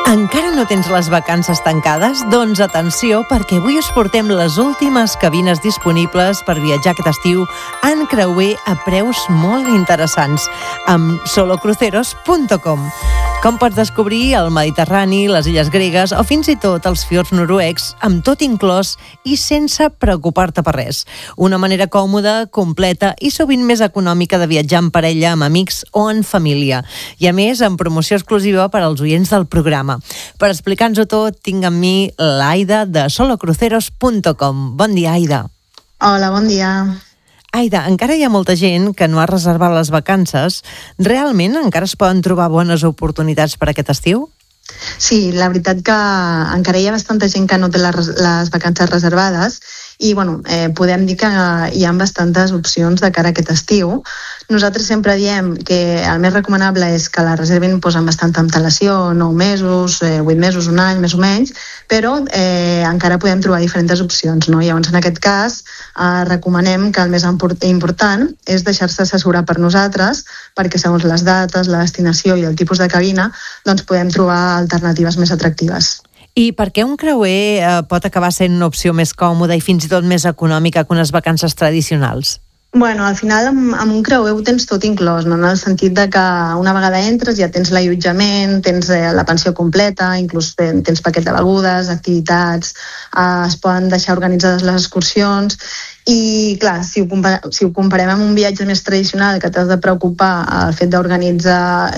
Encara no tens les vacances tancades? Doncs atenció, perquè avui us portem les últimes cabines disponibles per viatjar aquest estiu en creuer a preus molt interessants amb solocruceros.com. Com pots descobrir el Mediterrani, les illes gregues o fins i tot els fiords noruecs, amb tot inclòs i sense preocupar-te per res. Una manera còmoda, completa i sovint més econòmica de viatjar en parella, amb amics o en família. I a més, amb promoció exclusiva per als oients del programa. Per explicar-nos-ho tot, tinc amb mi l'Aida de solocruceros.com. Bon dia, Aida. Hola, bon dia. Aida, encara hi ha molta gent que no ha reservat les vacances. Realment encara es poden trobar bones oportunitats per aquest estiu? Sí, la veritat que encara hi ha bastanta gent que no té les vacances reservades i podem dir que hi ha bastantes opcions de cara a aquest estiu. Nosaltres sempre diem que el més recomanable és que la reservin amb bastanta antelació, 9 mesos, 8 mesos, un any, més o menys, però encara podem trobar diferents opcions, no? Llavors, en aquest cas, recomanem que el més important és deixar-se assessorar per nosaltres, perquè segons les dates, la destinació i el tipus de cabina, doncs podem trobar alternatives més atractives. I per què un creuer pot acabar sent una opció més còmoda i fins i tot més econòmica que unes vacances tradicionals? Al final amb un creuer ho tens tot inclòs, no? En el sentit de que una vegada entres ja tens l'allotjament, tens la pensió completa, inclús tens paquet de begudes, activitats, es poden deixar organitzades les excursions i, clar, si ho comparem amb un viatge més tradicional que t'has de preocupar el fet d'organitzar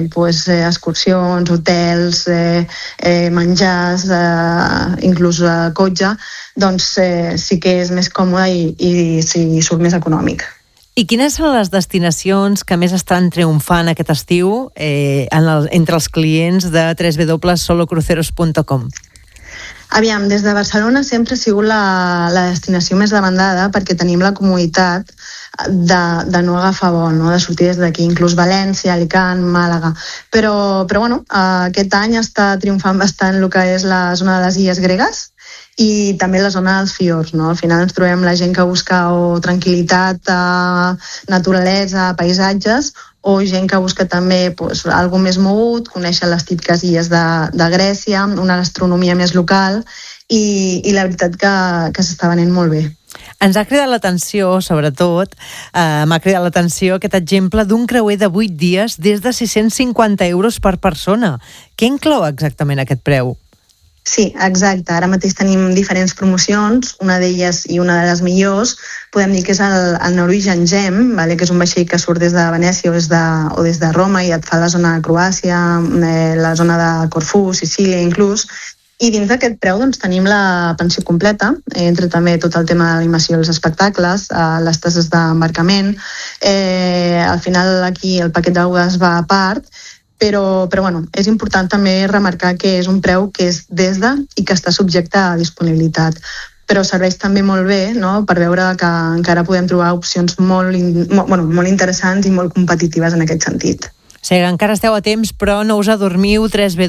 excursions, hotels, menjars, inclús cotxe, doncs sí que és més còmode i sí, surt més econòmic. I quines són les destinacions que més estan triomfant aquest estiu entre els clients de www.solocruceros.com? Aviam, des de Barcelona sempre ha sigut la destinació més demandada perquè tenim la comoditat de no agafar vol, no? De sortir des d'aquí, inclús València, Alicant, Màlaga. Però aquest any està triomfant bastant el que és la zona de les illes gregues i també la zona dels fiords, no? Al final ens trobem la gent que busca o tranquil·litat, naturalesa, paisatges, o gent que busca també alguna més mogut, conèixer les típiques illes de Grècia, una gastronomia més local i la veritat que s'està venent molt bé. Ens ha cridat l'atenció, sobretot, m'ha cridat l'atenció aquest exemple d'un creuer de 8 dies des de 650 euros per persona. Què inclou exactament aquest preu? Sí, exacte. Ara mateix tenim diferents promocions, una d'elles i una de les millors, podem dir que és el Norwegian Gem, que és un vaixell que surt des de Venècia o des de Roma i et fa la zona de Croàcia, la zona de Corfú, Sicília inclús, i dins d'aquest preu tenim la pensió completa, entre també tot el tema de l'animació dels espectacles, les tasses d'embarcament, al final aquí el paquet d'aigua es va a part, però és important també remarcar que és un preu que és des de i que està subjecte a disponibilitat. Però serveix també molt bé, no?, per veure que encara podem trobar opcions molt interessants i molt competitives en aquest sentit. O sigui, encara esteu a temps, però no us adormiu,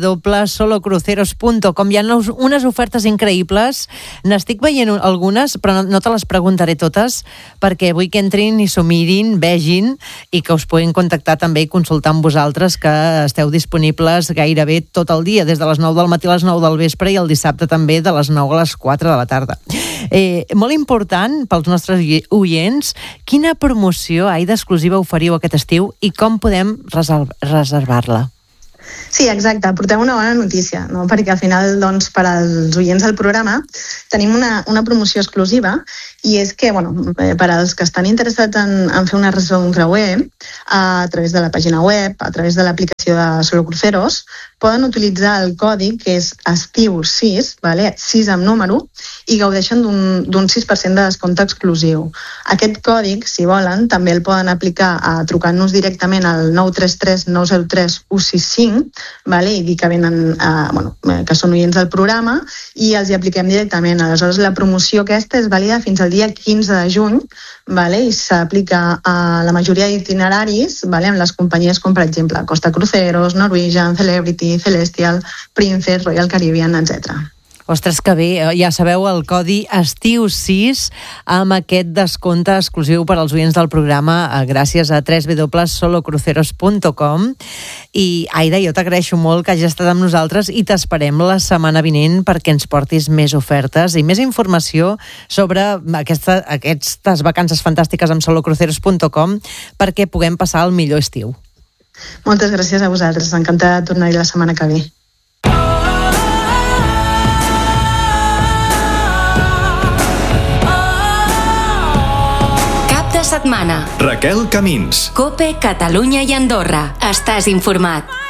www.solocruceros.com. Hi ha unes ofertes increïbles. N'estic veient algunes, però no te les preguntaré totes, perquè vull que entrin i s'ho mirin, vegin, i que us puguin contactar també i consultar amb vosaltres, que esteu disponibles gairebé tot el dia, des de les 9 del matí a les 9 del vespre i el dissabte també de les 9 a les 4 de la tarda. Molt important pels nostres oients, quina promoció, Aida, exclusiva oferiu aquest estiu i com podem reservar-la? Sí, exacte. Portem una bona notícia, no? Perquè al final, per als oients del programa, tenim una promoció exclusiva i és que, per als que estan interessats en fer una reserva d'un creuer, a través de la pàgina web, a través de l'aplicació de Solocruceros, poden utilitzar el codi que és estiu6, 6 amb número, i gaudeixen d'un 6% de descompte exclusiu. Aquest còdig, si volen, també el poden aplicar trucant-nos directament al 933 903 165, i dir que que són oients del programa i els hi apliquem directament. Aleshores, la promoció aquesta és vàlida fins al dia 15 de juny i s'aplica a la majoria d'itineraris amb les companyies com, per exemple, Costa Cruceros, Norwegian, Celebrity, Celestial, Princess, Royal Caribbean, etc. Ostres, que bé, ja sabeu el codi ESTIU6 amb aquest descompte exclusiu per als oients del programa gràcies a www.solocruceros.com. I Aida, jo t'agraeixo molt que hagis estat amb nosaltres i t'esperem la setmana vinent perquè ens portis més ofertes i més informació sobre aquestes vacances fantàstiques amb solocruceros.com perquè puguem passar el millor estiu. Moltes gràcies a vosaltres, encantada de tornar-hi la setmana que ve. Setmana. Raquel Camins. COPE, Catalunya i Andorra. Estàs informat.